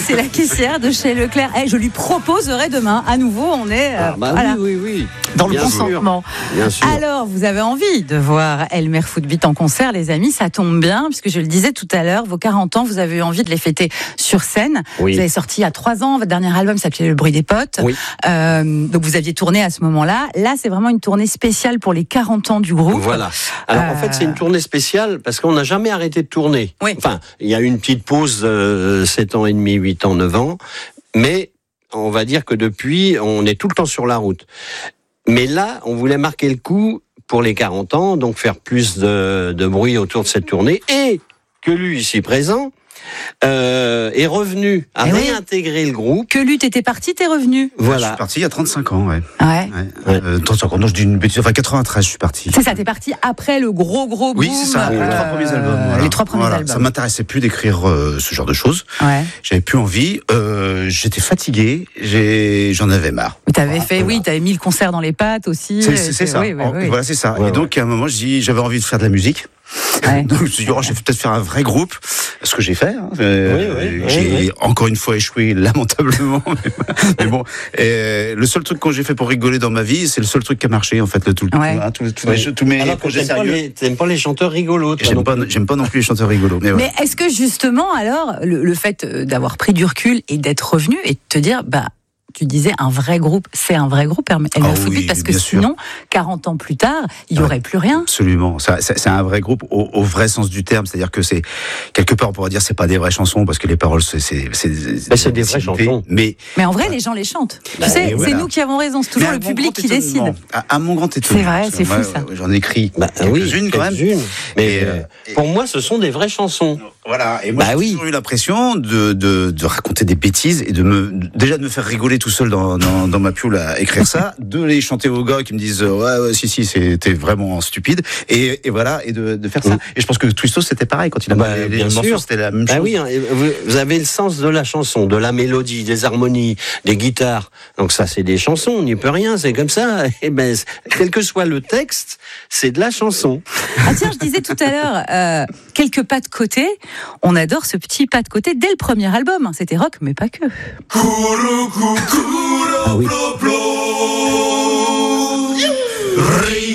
c'est la caissière de chez Leclerc. Je lui proposerai demain, à nouveau, on est voilà, oui. dans le Bien consentement. Bien sûr. Alors, vous avez envie de voir Elmer Footbeat en concert, les amis, ça tombe bien, puisque je le disais tout à l'heure, vos 40 ans, vous avez eu envie de les fêter sur scène. Oui. Vous avez sorti il y a 3 ans, votre dernier album s'appelait Le bruit des potes. Oui. Donc vous aviez tourné à ce moment-là. Là, c'est vraiment une tournée spéciale pour les 40 ans du groupe. Voilà. Alors en fait, c'est une tournée spéciale parce qu'on n'a jamais arrêté de tourner. Oui. Enfin, il y a eu une petite pause 7 ans et demi, 8 ans, 9 ans, mais on va dire que depuis, on est tout le temps sur la route. Mais là, on voulait marquer le coup pour les 40 ans, donc faire plus de bruit autour de cette tournée, et que lui, ici présent, est revenu à réintégrer le groupe. Que lutte était parti, t'es revenu. Voilà. Je suis parti il y a 35 ans, ouais. Ouais. 35 ans, non, je dis une bêtise, enfin 93, je suis parti. C'est ça, t'es parti après le gros boom. Oui, c'est ça, les 3 premiers albums. Voilà. Les 3 premiers albums. Ça m'intéressait plus d'écrire ce genre de choses. Ouais. J'avais plus envie, j'étais fatigué, j'en avais marre. T'avais t'avais mis le concert dans les pattes aussi. C'est ça. Oui. Voilà, c'est ça. Ouais, et donc, à un moment, j'avais envie de faire de la musique. Ouais. Donc, je me suis dit, je vais peut-être faire un vrai groupe. Ce que j'ai fait. J'ai encore une fois échoué lamentablement. Mais bon, le seul truc que j'ai fait pour rigoler dans ma vie, c'est le seul truc qui a marché, en fait, tous mes Alors projets sérieux. T'aimes pas les chanteurs rigolos. J'aime pas non plus les chanteurs rigolos. Mais est-ce que justement, alors, le fait d'avoir pris du recul et d'être revenu et de te dire, tu disais un vrai groupe, c'est un vrai groupe, Elmer Footbeat, parce que sinon, 40 ans plus tard, il n'y aurait plus rien. Absolument. C'est un vrai groupe au vrai sens du terme. C'est-à-dire que c'est, quelque part, on pourrait dire, c'est pas des vraies chansons, parce que les paroles, c'est des vraies chansons. Mais en vrai, les gens les chantent. Tu sais, c'est nous qui avons raison. C'est toujours le public qui décide. À mon grand étonnement. C'est vrai, c'est fou ça. J'en écris quelques-unes quand même. Mais pour moi, ce sont des vraies chansons. Voilà. Et moi, j'ai toujours eu l'impression de raconter des bêtises et de me faire rigoler tout seul dans ma pioule à écrire ça, de les chanter aux gars qui me disent si c'était vraiment stupide et voilà, et de faire ça. Et je pense que Twistos c'était pareil quand il a les morceaux, c'était la même chose. Oui, vous avez le sens de la chanson, de la mélodie, des harmonies, des guitares. Donc ça, c'est des chansons, on n'y peut rien, c'est comme ça. Et quel que soit le texte, c'est de la chanson. Ah tiens, je disais tout à l'heure, quelques pas de côté. On adore ce petit pas de côté dès le premier album. C'était rock, mais pas que. Ah oui.